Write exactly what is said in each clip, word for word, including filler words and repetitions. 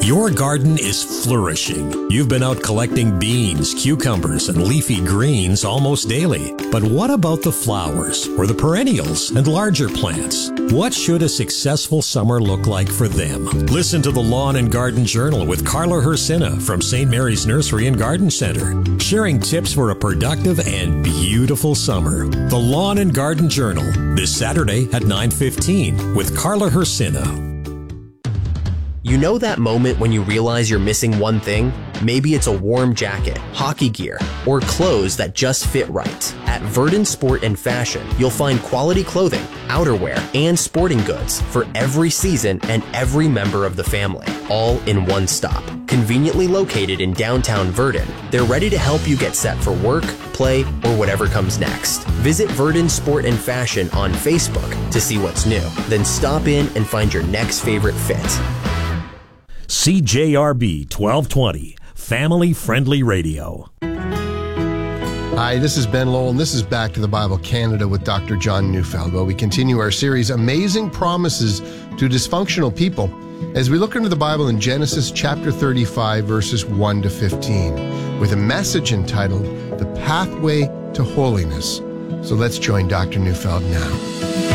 Your garden is flourishing. You've been out collecting beans, cucumbers, and leafy greens almost daily. But what about the flowers, or the perennials, and larger plants? What should a successful summer look like for them? Listen to the Lawn and Garden Journal with Carla Hersina from Saint Mary's Nursery and Garden Center, sharing tips for a productive and beautiful summer. The Lawn and Garden Journal, this Saturday at nine fifteen with Carla Hersina. You know that moment when you realize you're missing one thing? Maybe it's a warm jacket, hockey gear, or clothes that just fit right. At Verdant Sport and Fashion, you'll find quality clothing, outerwear, and sporting goods for every season and every member of the family, all in one stop. Conveniently located in downtown Verdant, they're ready to help you get set for work, play, or whatever comes next. Visit Verdant Sport and Fashion on Facebook to see what's new. Then stop in and find your next favorite fit. C J R B twelve twenty, family-friendly radio. Hi, this is Ben Lowell, and this is Back to the Bible Canada with Doctor John Neufeld, where we continue our series, Amazing Promises to Dysfunctional People, as we look into the Bible in Genesis chapter thirty-five, verses one to fifteen, with a message entitled, The Pathway to Holiness. So let's join Doctor Neufeld now.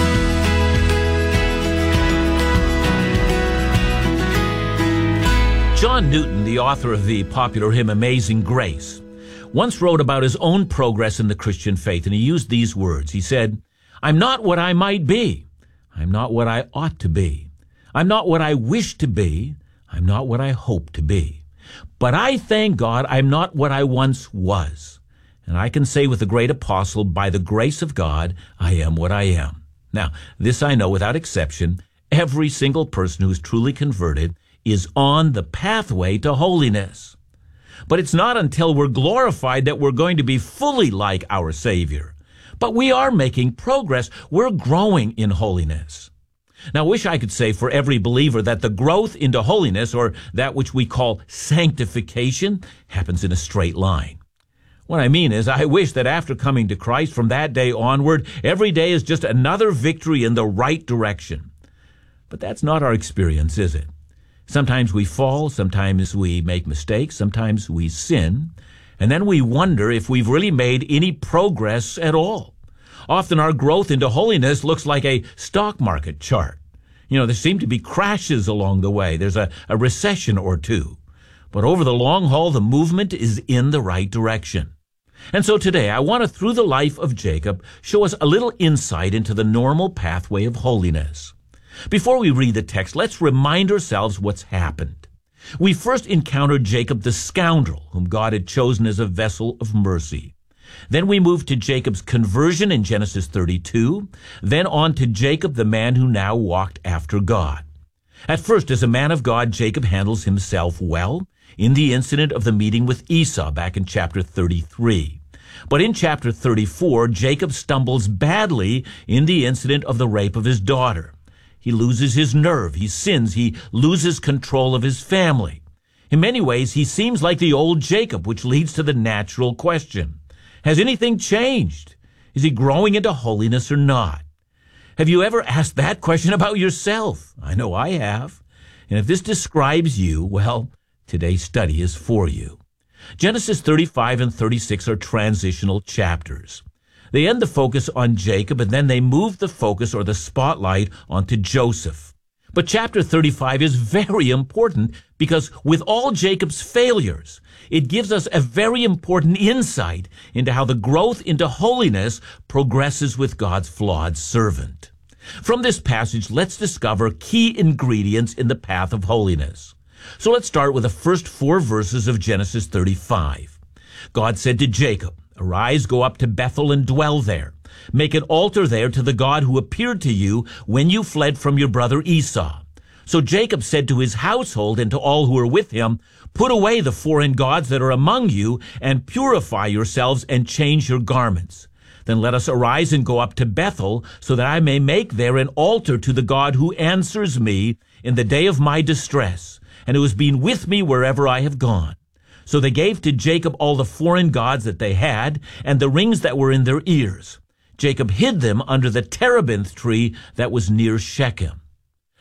John Newton, the author of the popular hymn Amazing Grace, once wrote about his own progress in the Christian faith, and he used these words. He said, "I'm not what I might be. I'm not what I ought to be. I'm not what I wish to be. I'm not what I hope to be. But I thank God I'm not what I once was. And I can say with the great apostle, by the grace of God, I am what I am." Now, this I know without exception, every single person who's truly converted is on the pathway to holiness. But it's not until we're glorified that we're going to be fully like our Savior. But we are making progress. We're growing in holiness. Now, I wish I could say for every believer that the growth into holiness, or that which we call sanctification, happens in a straight line. What I mean is, I wish that after coming to Christ from that day onward, every day is just another victory in the right direction. But that's not our experience, is it? Sometimes we fall, sometimes we make mistakes, sometimes we sin, and then we wonder if we've really made any progress at all. Often our growth into holiness looks like a stock market chart. You know, there seem to be crashes along the way. There's a, a recession or two. But over the long haul, the movement is in the right direction. And so today, I want to, through the life of Jacob, show us a little insight into the normal pathway of holiness. Before we read the text, let's remind ourselves what's happened. We first encountered Jacob the scoundrel, whom God had chosen as a vessel of mercy. Then we moved to Jacob's conversion in Genesis thirty-two, then on to Jacob, the man who now walked after God. At first, as a man of God, Jacob handles himself well in the incident of the meeting with Esau back in chapter thirty-three. But in chapter thirty-four, Jacob stumbles badly in the incident of the rape of his daughter. He loses his nerve, he sins, he loses control of his family. In many ways, he seems like the old Jacob, which leads to the natural question. Has anything changed? Is he growing into holiness or not? Have you ever asked that question about yourself? I know I have. And if this describes you, well, today's study is for you. Genesis thirty-five and thirty-six are transitional chapters. They end the focus on Jacob, and then they move the focus or the spotlight onto Joseph. But chapter thirty-five is very important because with all Jacob's failures, it gives us a very important insight into how the growth into holiness progresses with God's flawed servant. From this passage, let's discover key ingredients in the path of holiness. So let's start with the first four verses of Genesis thirty-five. God said to Jacob, "Arise, go up to Bethel and dwell there. Make an altar there to the God who appeared to you when you fled from your brother Esau." So Jacob said to his household and to all who were with him, "Put away the foreign gods that are among you, and purify yourselves and change your garments. Then let us arise and go up to Bethel, so that I may make there an altar to the God who answers me in the day of my distress, and who has been with me wherever I have gone." So they gave to Jacob all the foreign gods that they had, and the rings that were in their ears. Jacob hid them under the terebinth tree that was near Shechem.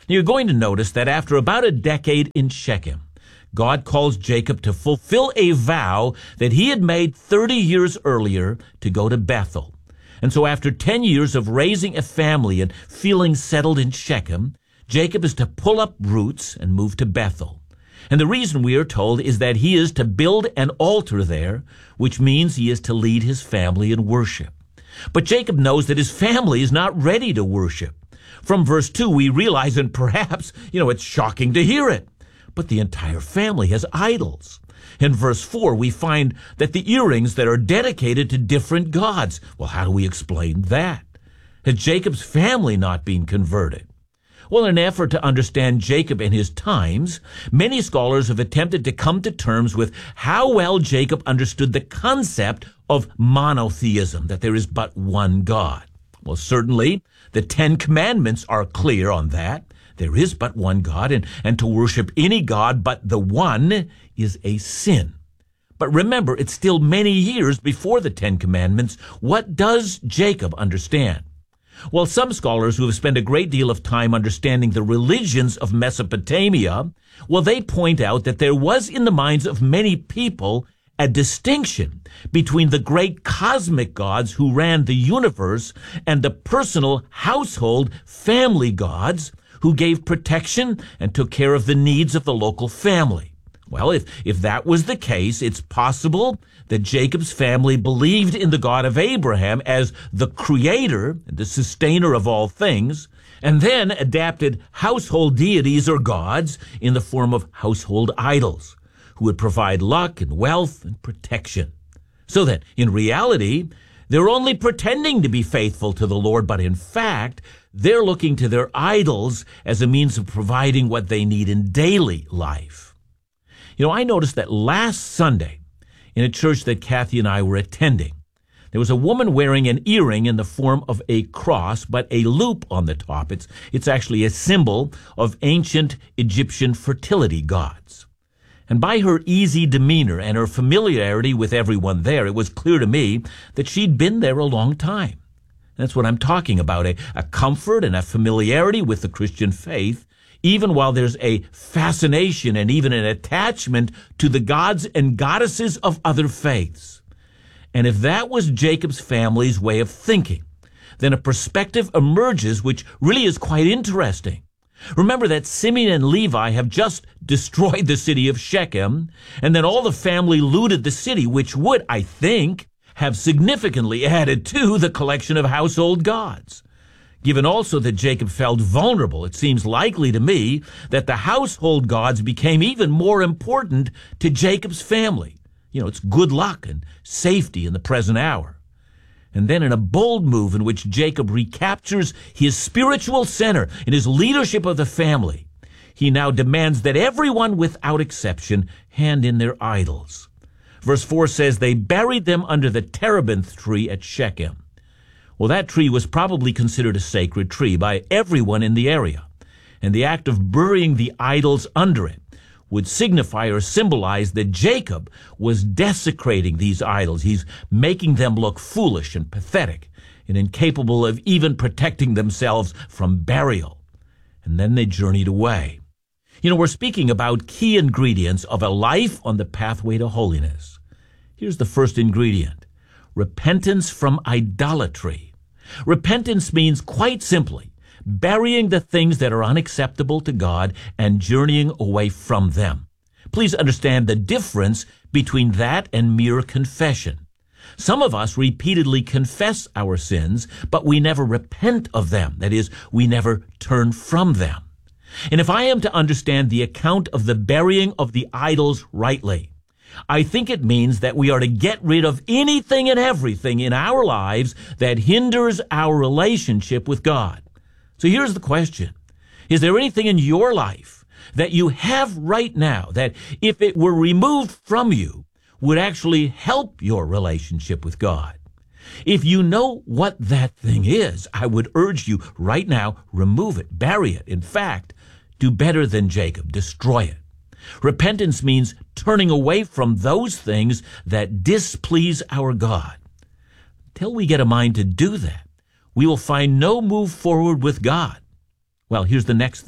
You're going to notice that after about a decade in Shechem, God calls Jacob to fulfill a vow that he had made thirty years earlier to go to Bethel. And so after ten years of raising a family and feeling settled in Shechem, Jacob is to pull up roots and move to Bethel. And the reason we are told is that he is to build an altar there, which means he is to lead his family in worship. But Jacob knows that his family is not ready to worship. From verse two, we realize, and perhaps, you know, it's shocking to hear it, but the entire family has idols. In verse four, we find that the earrings that are dedicated to different gods. Well, how do we explain that? Has Jacob's family not been converted? Well, in an effort to understand Jacob and his times, many scholars have attempted to come to terms with how well Jacob understood the concept of monotheism, that there is but one God. Well, certainly, the Ten Commandments are clear on that. There is but one God, and, and to worship any God but the one is a sin. But remember, it's still many years before the Ten Commandments. What does Jacob understand? Well, some scholars who have spent a great deal of time understanding the religions of Mesopotamia, well, they point out that there was in the minds of many people a distinction between the great cosmic gods who ran the universe and the personal household family gods who gave protection and took care of the needs of the local family. Well, if, if that was the case, it's possible that Jacob's family believed in the God of Abraham as the creator and the sustainer of all things, and then adapted household deities or gods in the form of household idols, who would provide luck and wealth and protection. So that, in reality, they're only pretending to be faithful to the Lord, but in fact, they're looking to their idols as a means of providing what they need in daily life. You know, I noticed that last Sunday, in a church that Kathy and I were attending, there was a woman wearing an earring in the form of a cross, but a loop on the top. It's, it's actually a symbol of ancient Egyptian fertility gods. And by her easy demeanor and her familiarity with everyone there, it was clear to me that she'd been there a long time. That's what I'm talking about, a, a comfort and a familiarity with the Christian faith, even while there's a fascination and even an attachment to the gods and goddesses of other faiths. And if that was Jacob's family's way of thinking, then a perspective emerges which really is quite interesting. Remember that Simeon and Levi have just destroyed the city of Shechem, and then all the family looted the city, which would, I think, have significantly added to the collection of household gods. Given also that Jacob felt vulnerable, it seems likely to me that the household gods became even more important to Jacob's family. You know, it's good luck and safety in the present hour. And then in a bold move in which Jacob recaptures his spiritual center in his leadership of the family, he now demands that everyone without exception hand in their idols. Verse four says, they buried them under the terebinth tree at Shechem. Well, that tree was probably considered a sacred tree by everyone in the area, and the act of burying the idols under it would signify or symbolize that Jacob was desecrating these idols. He's making them look foolish and pathetic and incapable of even protecting themselves from burial. And then they journeyed away. You know, we're speaking about key ingredients of a life on the pathway to holiness. Here's the first ingredient: repentance from idolatry. Repentance means, quite simply, burying the things that are unacceptable to God and journeying away from them. Please understand the difference between that and mere confession. Some of us repeatedly confess our sins, but we never repent of them. That is, we never turn from them. And if I am to understand the account of the burying of the idols rightly, I think it means that we are to get rid of anything and everything in our lives that hinders our relationship with God. So here's the question. Is there anything in your life that you have right now that, if it were removed from you, would actually help your relationship with God? If you know what that thing is, I would urge you right now, remove it, bury it. In fact, do better than Jacob, destroy it. Repentance means turning away from those things that displease our God. Until we get a mind to do that, we will find no move forward with God. Well, here's the next thing.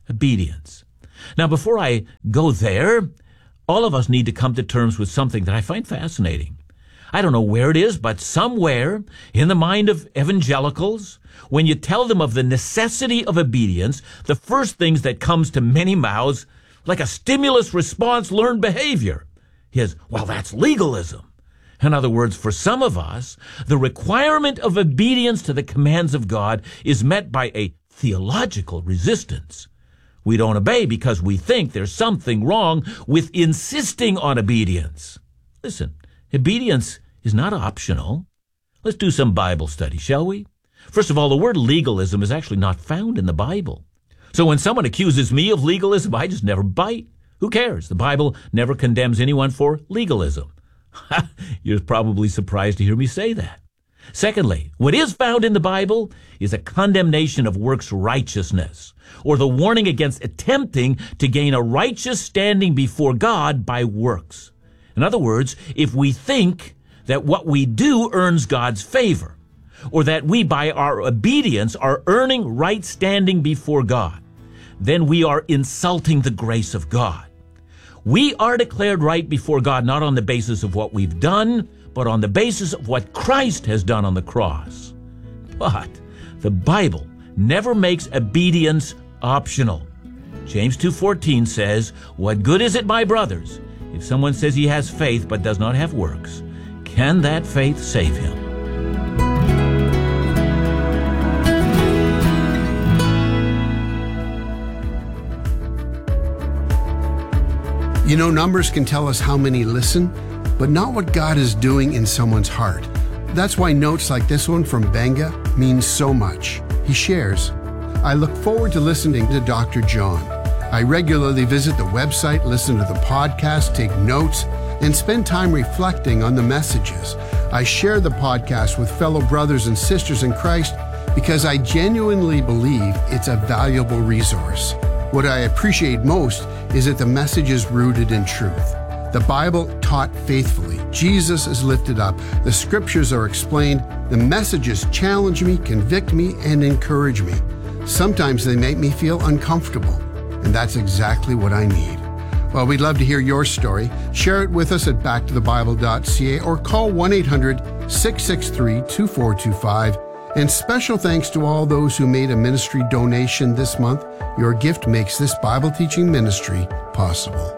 Obedience. Now, before I go there, all of us need to come to terms with something that I find fascinating. I don't know where it is, but somewhere in the mind of evangelicals, when you tell them of the necessity of obedience, the first things that comes to many mouths, like a stimulus response learned behavior, is, well, that's legalism. In other words, for some of us, the requirement of obedience to the commands of God is met by a theological resistance. We don't obey because we think there's something wrong with insisting on obedience. Listen, obedience is not optional. Let's do some Bible study, shall we? First of all, the word legalism is actually not found in the Bible. So when someone accuses me of legalism, I just never bite. Who cares? The Bible never condemns anyone for legalism. You're probably surprised to hear me say that. Secondly, what is found in the Bible is a condemnation of works righteousness, or the warning against attempting to gain a righteous standing before God by works. In other words, if we think that what we do earns God's favor, or that we by our obedience are earning right standing before God, then we are insulting the grace of God. We are declared right before God not on the basis of what we've done, but on the basis of what Christ has done on the cross. But the Bible never makes obedience optional. James two fourteen says, "What good is it, my brothers, if someone says he has faith but does not have works? Can that faith save him?" You know, numbers can tell us how many listen, but not what God is doing in someone's heart. That's why notes like this one from Benga means so much. He shares, "I look forward to listening to Doctor John. I regularly visit the website, listen to the podcast, take notes, and spend time reflecting on the messages. I share the podcast with fellow brothers and sisters in Christ because I genuinely believe it's a valuable resource. What I appreciate most is that the message is rooted in truth. The Bible taught faithfully. Jesus is lifted up. The scriptures are explained. The messages challenge me, convict me, and encourage me. Sometimes they make me feel uncomfortable, and that's exactly what I need." Well, we'd love to hear your story. Share it with us at back to the bible dot c a or call one eight hundred six six three two four two five. And special thanks to all those who made a ministry donation this month. Your gift makes this Bible teaching ministry possible.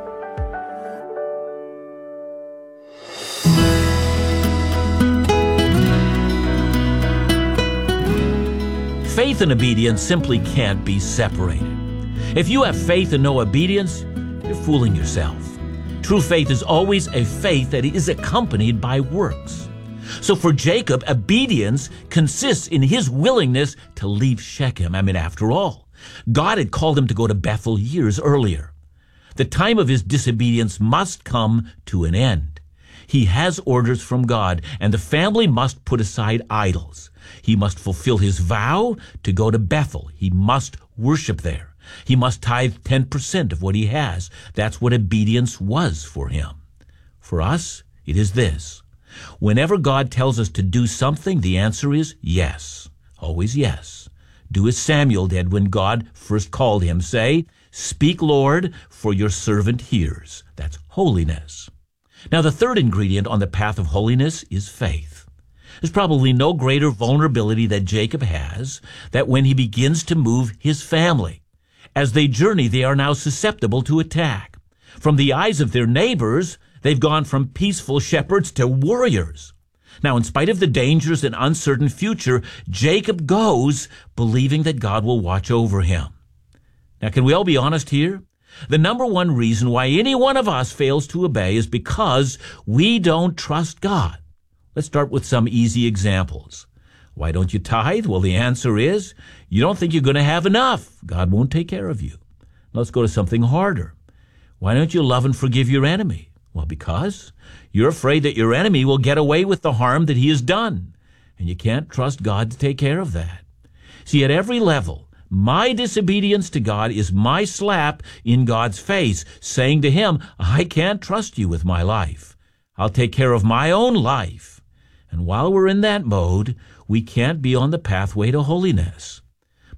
Faith and obedience simply can't be separated. If you have faith and no obedience, you're fooling yourself. True faith is always a faith that is accompanied by works. So for Jacob, obedience consists in his willingness to leave Shechem. I mean, after all, God had called him to go to Bethel years earlier. The time of his disobedience must come to an end. He has orders from God, and the family must put aside idols. He must fulfill his vow to go to Bethel. He must worship there. He must tithe ten percent of what he has. That's what obedience was for him. For us, it is this. Whenever God tells us to do something, the answer is yes. Always yes. Do as Samuel did when God first called him. Say, "Speak, Lord, for your servant hears." That's holiness. Now, the third ingredient on the path of holiness is faith. There's probably no greater vulnerability that Jacob has that when he begins to move his family. As they journey, they are now susceptible to attack. From the eyes of their neighbors, they've gone from peaceful shepherds to warriors. Now, in spite of the dangers and uncertain future, Jacob goes believing that God will watch over him. Now, can we all be honest here? The number one reason why any one of us fails to obey is because we don't trust God. Let's start with some easy examples. Why don't you tithe? Well, the answer is you don't think you're going to have enough. God won't take care of you. Let's go to something harder. Why don't you love and forgive your enemy? Well, because you're afraid that your enemy will get away with the harm that he has done, and you can't trust God to take care of that. See, at every level, my disobedience to God is my slap in God's face, saying to him, I can't trust you with my life. I'll take care of my own life. And while we're in that mode, we can't be on the pathway to holiness.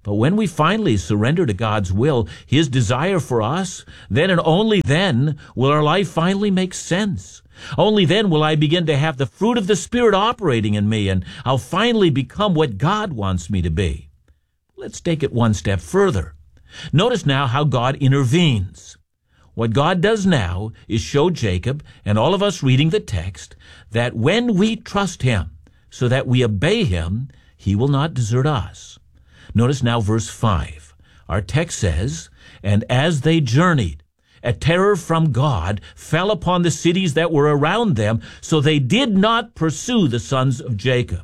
But when we finally surrender to God's will, His desire for us, then and only then will our life finally make sense. Only then will I begin to have the fruit of the Spirit operating in me, and I'll finally become what God wants me to be. Let's take it one step further. Notice now how God intervenes. What God does now is show Jacob and all of us reading the text that when we trust Him so that we obey Him, He will not desert us. Notice now verse five. Our text says, "And as they journeyed, a terror from God fell upon the cities that were around them, so they did not pursue the sons of Jacob."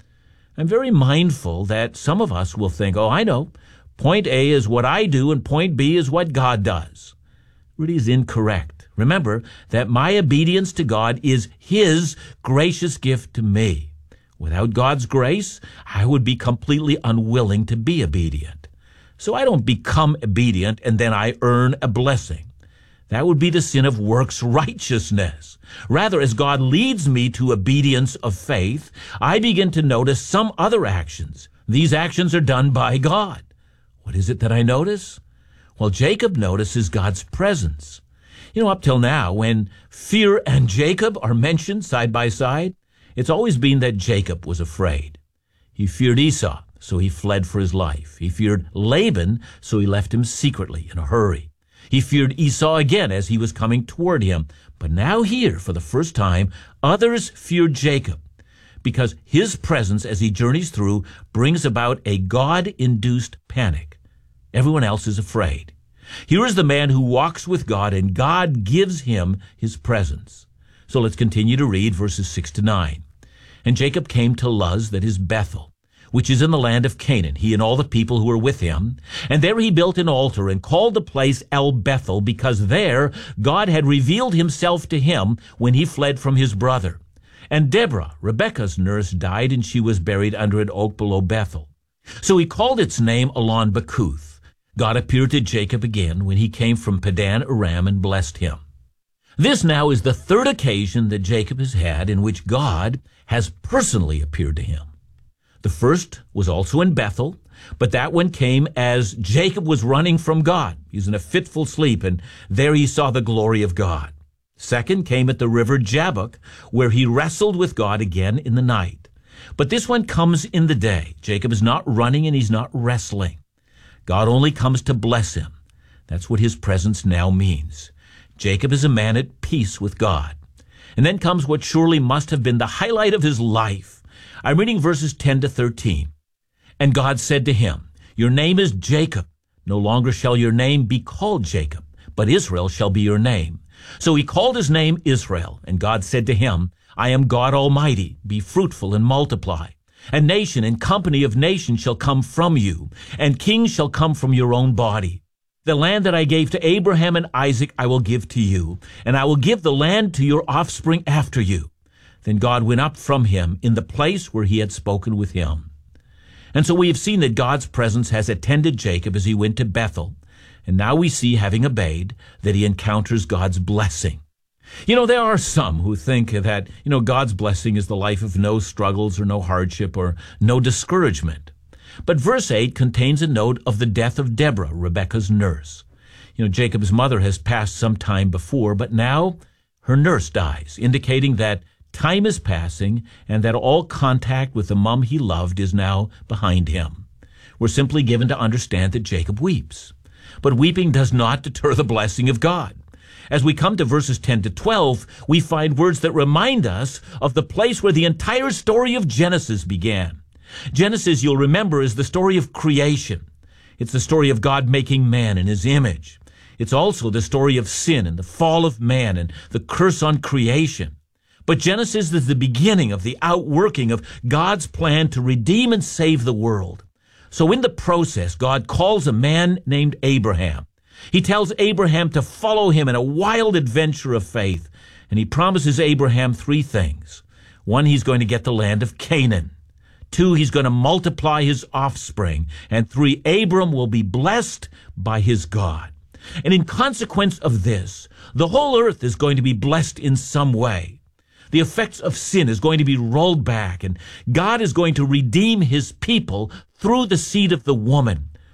I'm very mindful that some of us will think, oh, I know, point A is what I do and point B is what God does. Really is incorrect. Remember that my obedience to God is His gracious gift to me. Without God's grace, I would be completely unwilling to be obedient. So I don't become obedient and then I earn a blessing. That would be the sin of works righteousness. Rather, as God leads me to obedience of faith, I begin to notice some other actions. These actions are done by God. What is it that I notice? Well, Jacob notices God's presence. You know, up till now, when fear and Jacob are mentioned side by side, it's always been that Jacob was afraid. He feared Esau, so he fled for his life. He feared Laban, so he left him secretly in a hurry. He feared Esau again as he was coming toward him. But now here, for the first time, others fear Jacob, because his presence as he journeys through brings about a God-induced panic. Everyone else is afraid. Here is the man who walks with God, and God gives him His presence. So let's continue to read verses six to nine. "And Jacob came to Luz, that is Bethel, which is in the land of Canaan, he and all the people who were with him. And there he built an altar and called the place El Bethel, because there God had revealed Himself to him when he fled from his brother. And Deborah, Rebekah's nurse, died, and she was buried under an oak below Bethel. So he called its name Elon Bakuth. God appeared to Jacob again when he came from Padan Aram and blessed him." This now is the third occasion that Jacob has had in which God has personally appeared to him. The first was also in Bethel, but that one came as Jacob was running from God. He was in a fitful sleep, and there he saw the glory of God. Second came at the river Jabbok, where he wrestled with God again in the night. But this one comes in the day. Jacob is not running and he's not wrestling. God only comes to bless him. That's what His presence now means. Jacob is a man at peace with God. And then comes what surely must have been the highlight of his life. I'm reading verses ten to thirteen. "And God said to him, Your name is Jacob. No longer shall your name be called Jacob, but Israel shall be your name. So he called his name Israel. And God said to him, I am God Almighty. Be fruitful and multiply. A nation and company of nations shall come from you, and kings shall come from your own body. The land that I gave to Abraham and Isaac I will give to you, and I will give the land to your offspring after you." Then God went up from him in the place where He had spoken with him. And so we have seen that God's presence has attended Jacob as he went to Bethel. And now we see, having obeyed, that he encounters God's blessing. You know, there are some who think that, you know, God's blessing is the life of no struggles or no hardship or no discouragement. But verse eight contains a note of the death of Deborah, Rebekah's nurse. You know, Jacob's mother has passed some time before, but now her nurse dies, indicating that time is passing and that all contact with the mom he loved is now behind him. We're simply given to understand that Jacob weeps. But weeping does not deter the blessing of God. As we come to verses ten to twelve, we find words that remind us of the place where the entire story of Genesis began. Genesis, you'll remember, is the story of creation. It's the story of God making man in His image. It's also the story of sin and the fall of man and the curse on creation. But Genesis is the beginning of the outworking of God's plan to redeem and save the world. So in the process, God calls a man named Abraham. He tells Abraham to follow him in a wild adventure of faith, and he promises Abraham three things. One, he's going to get the land of Canaan. Two, he's going to multiply his offspring. And three, Abram will be blessed by his God. And in consequence of this, the whole earth is going to be blessed in some way. The effects of sin is going to be rolled back, and God is going to redeem His people through the seed of the woman,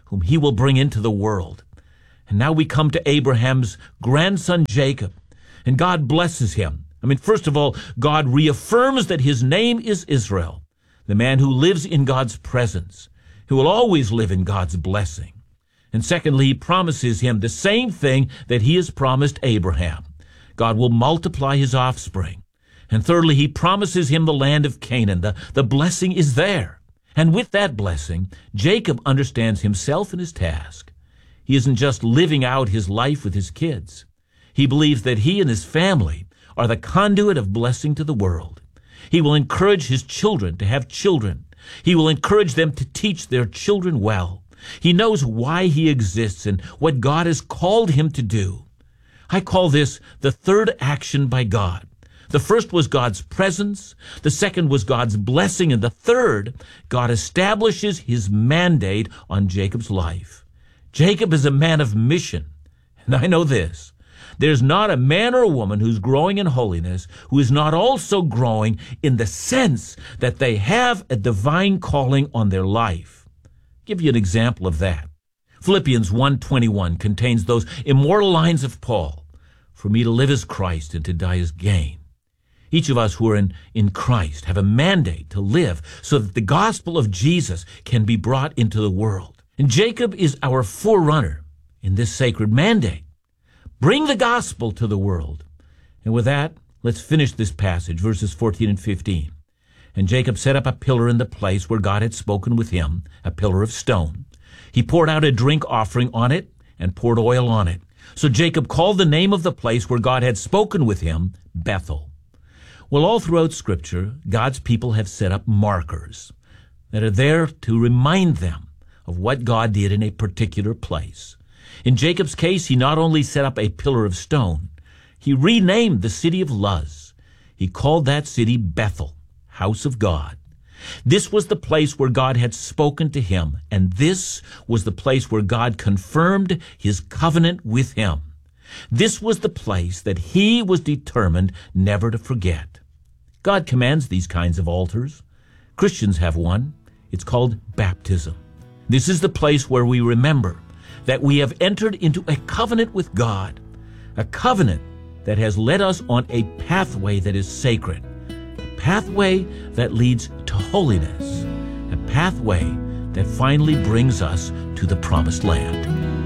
whom he will bring into the world. And now we come to Abraham's grandson Jacob, and God blesses him. I mean, first of all, God reaffirms that his name is Israel, the man who lives in God's presence, who will always live in God's blessing. And secondly, he promises him the same thing that he has promised Abraham. God will multiply his offspring. And thirdly, he promises him the land of Canaan. The, the blessing is there. And with that blessing, Jacob understands himself and his task. He isn't just living out his life with his kids. He believes that he and his family are the conduit of blessing to the world. He will encourage his children to have children. He will encourage them to teach their children well. He knows why he exists and what God has called him to do. I call this the third action by God. The first was God's presence, the second was God's blessing, and the third, God establishes his mandate on Jacob's life. Jacob is a man of mission, and I know this. There's not a man or a woman who's growing in holiness who is not also growing in the sense that they have a divine calling on their life. I'll give you an example of that. Philippians one twenty-one contains those immortal lines of Paul, "For me to live is Christ and to die is gain." Each of us who are in, in Christ have a mandate to live so that the gospel of Jesus can be brought into the world. And Jacob is our forerunner in this sacred mandate. Bring the gospel to the world. And with that, let's finish this passage, verses fourteen and fifteen. And Jacob set up a pillar in the place where God had spoken with him, a pillar of stone. He poured out a drink offering on it and poured oil on it. So Jacob called the name of the place where God had spoken with him, Bethel. Well, all throughout Scripture, God's people have set up markers that are there to remind them of what God did in a particular place. In Jacob's case, he not only set up a pillar of stone, he renamed the city of Luz. He called that city Bethel, house of God. This was the place where God had spoken to him, and this was the place where God confirmed his covenant with him. This was the place that he was determined never to forget. God commands these kinds of altars. Christians have one. It's called baptism. This is the place where we remember that we have entered into a covenant with God, a covenant that has led us on a pathway that is sacred, a pathway that leads to holiness, a pathway that finally brings us to the promised land.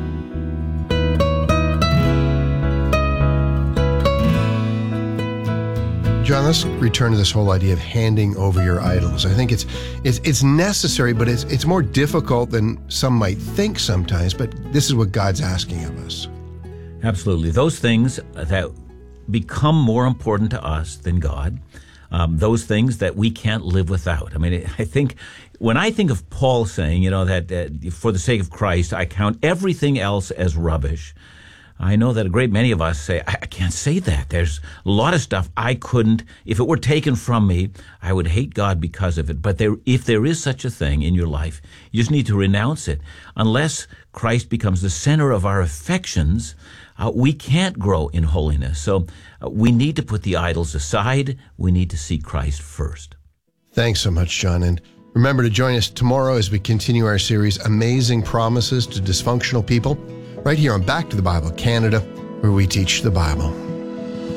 John, let's return to this whole idea of handing over your idols. I think it's it's, it's necessary, but it's it's more difficult than some might think sometimes, but this is what God's asking of us. Absolutely. Those things that become more important to us than God, um, those things that we can't live without. I mean, I think when I think of Paul saying, you know, that uh, for the sake of Christ, I count everything else as rubbish, I know that a great many of us say, I, I can't say that. There's a lot of stuff I couldn't, if it were taken from me, I would hate God because of it. But there, if there is such a thing in your life, you just need to renounce it. Unless Christ becomes the center of our affections, uh, we can't grow in holiness. So uh, we need to put the idols aside. We need to seek Christ first. Thanks so much, John. And remember to join us tomorrow as we continue our series, Amazing Promises to Dysfunctional People, right here on Back to the Bible Canada, where we teach the Bible.